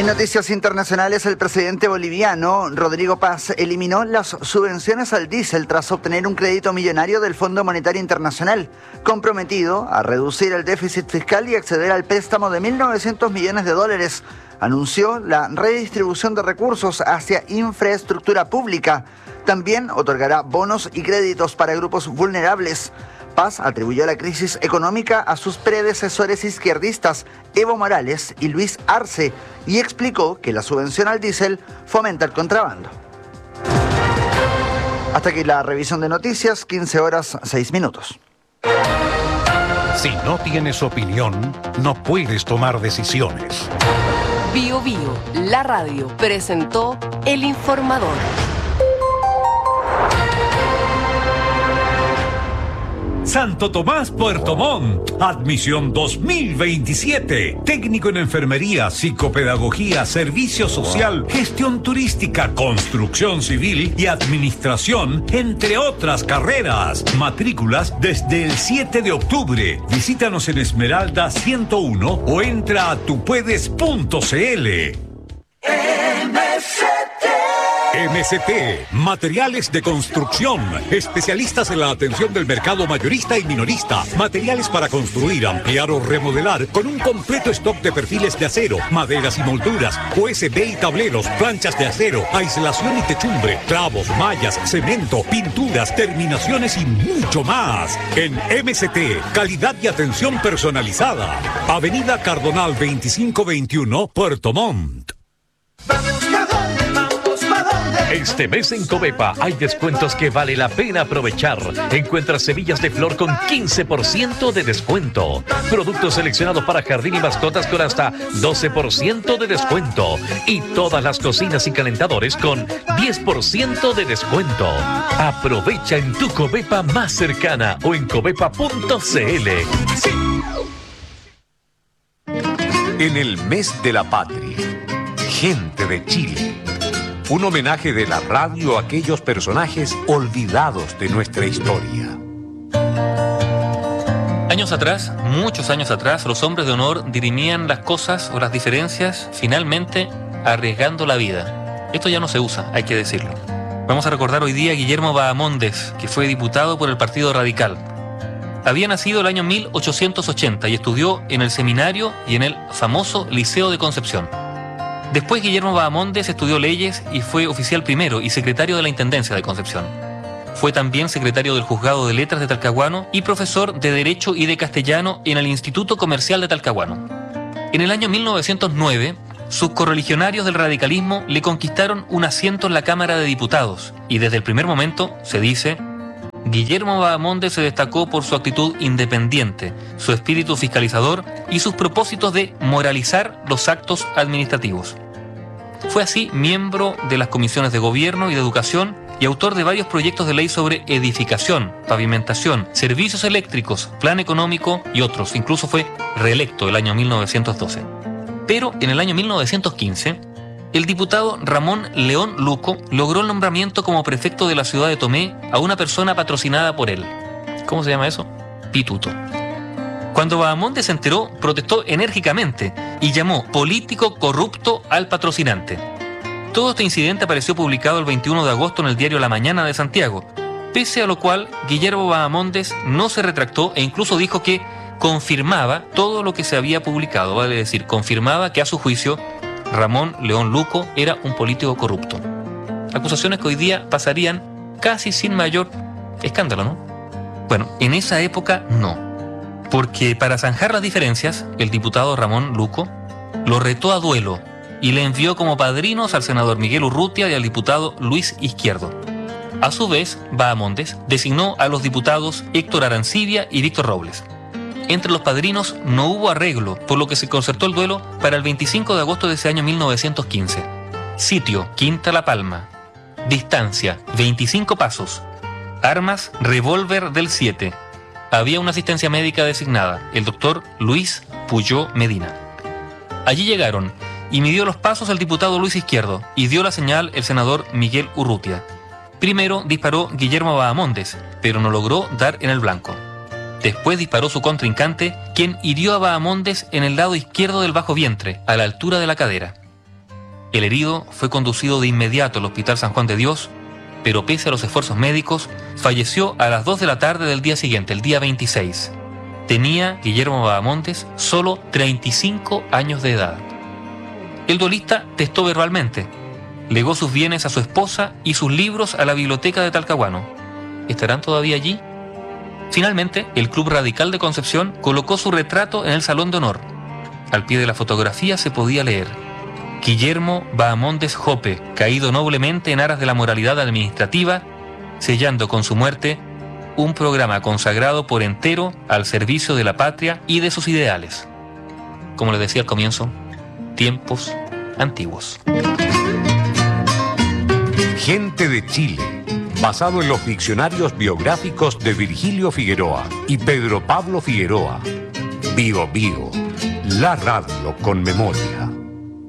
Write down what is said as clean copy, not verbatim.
En noticias internacionales, el presidente boliviano Rodrigo Paz eliminó las subvenciones al diésel tras obtener un crédito millonario del Fondo Monetario Internacional, comprometido a reducir el déficit fiscal y acceder al préstamo de 1.900 millones de dólares. Anunció la redistribución de recursos hacia infraestructura pública. También otorgará bonos y créditos para grupos vulnerables. Paz atribuyó la crisis económica a sus predecesores izquierdistas, Evo Morales y Luis Arce, y explicó que la subvención al diésel fomenta el contrabando. Hasta aquí la revisión de noticias, 15:06. Si no tienes opinión, no puedes tomar decisiones. Bio Bio, la radio, presentó El Informador. Santo Tomás, Puerto Montt, admisión 2027. Técnico en enfermería, psicopedagogía, servicio social, gestión turística, construcción civil y administración, entre otras carreras. Matrículas desde el 7 de octubre. Visítanos en Esmeralda 101 o entra a tupuedes.cl. MCT, materiales de construcción, especialistas en la atención del mercado mayorista y minorista, materiales para construir, ampliar o remodelar, con un completo stock de perfiles de acero, maderas y molduras, USB y tableros, planchas de acero, aislación y techumbre, clavos, mallas, cemento, pinturas, terminaciones y mucho más. En MCT, calidad y atención personalizada. Avenida Cardonal 2521, Puerto Montt. Este mes en Covepa hay descuentos que vale la pena aprovechar. Encuentra semillas de flor con 15% de descuento. Productos seleccionados para jardín y mascotas con hasta 12% de descuento. Y todas las cocinas y calentadores con 10% de descuento. Aprovecha en tu Covepa más cercana o en covepa.cl. En el mes de la patria, gente de Chile. Un homenaje de la radio a aquellos personajes olvidados de nuestra historia. Años atrás, muchos años atrás, los hombres de honor dirimían las cosas o las diferencias, finalmente arriesgando la vida. Esto ya no se usa, hay que decirlo. Vamos a recordar hoy día a Guillermo Bahamondes, que fue diputado por el Partido Radical. Había nacido el año 1880 y estudió en el seminario y en el famoso Liceo de Concepción. Después Guillermo Bahamondes estudió leyes y fue oficial primero y secretario de la Intendencia de Concepción. Fue también secretario del Juzgado de Letras de Talcahuano y profesor de Derecho y de Castellano en el Instituto Comercial de Talcahuano. En el año 1909, sus correligionarios del radicalismo le conquistaron un asiento en la Cámara de Diputados y desde el primer momento, se dice, Guillermo Bahamondes se destacó por su actitud independiente, su espíritu fiscalizador y sus propósitos de moralizar los actos administrativos. Fue así miembro de las comisiones de Gobierno y de Educación y autor de varios proyectos de ley sobre edificación, pavimentación, servicios eléctricos, plan económico y otros. Incluso fue reelecto el año 1912. Pero en el año 1915, el diputado Ramón León Luco logró el nombramiento como prefecto de la ciudad de Tomé a una persona patrocinada por él. ¿Cómo se llama eso? Pituto. Cuando Bahamondes se enteró, protestó enérgicamente y llamó político corrupto al patrocinante. Todo este incidente apareció publicado el 21 de agosto en el diario La Mañana de Santiago, pese a lo cual Guillermo Bahamondes no se retractó e incluso dijo que confirmaba todo lo que se había publicado, vale decir, confirmaba que a su juicio Ramón León Luco era un político corrupto. Acusaciones que hoy día pasarían casi sin mayor escándalo, ¿no? Bueno, en esa época no. Porque para zanjar las diferencias, el diputado Ramón Luco lo retó a duelo y le envió como padrinos al senador Miguel Urrutia y al diputado Luis Izquierdo. A su vez, Bahamondes designó a los diputados Héctor Arancibia y Víctor Robles. Entre los padrinos no hubo arreglo, por lo que se concertó el duelo para el 25 de agosto de ese año 1915. Sitio, Quinta La Palma. Distancia, 25 pasos. Armas, revólver del 7. Había una asistencia médica designada, el doctor Luis Puyó Medina. Allí llegaron y midió los pasos al diputado Luis Izquierdo y dio la señal el senador Miguel Urrutia. Primero disparó Guillermo Bahamondes, pero no logró dar en el blanco. Después disparó su contrincante, quien hirió a Bahamondes en el lado izquierdo del bajo vientre, a la altura de la cadera. El herido fue conducido de inmediato al Hospital San Juan de Dios, pero pese a los esfuerzos médicos, falleció a las 2 de la tarde del día siguiente, el día 26. Tenía Guillermo Bahamondes solo 35 años de edad. El duelista testó verbalmente. Legó sus bienes a su esposa y sus libros a la biblioteca de Talcahuano. ¿Estarán todavía allí? Finalmente, el Club Radical de Concepción colocó su retrato en el Salón de Honor. Al pie de la fotografía se podía leer: Guillermo Bahamondes Jope, caído noblemente en aras de la moralidad administrativa, sellando con su muerte un programa consagrado por entero al servicio de la patria y de sus ideales. Como les decía al comienzo, tiempos antiguos. Gente de Chile, basado en los diccionarios biográficos de Virgilio Figueroa y Pedro Pablo Figueroa. Bio Bio, la radio con memoria.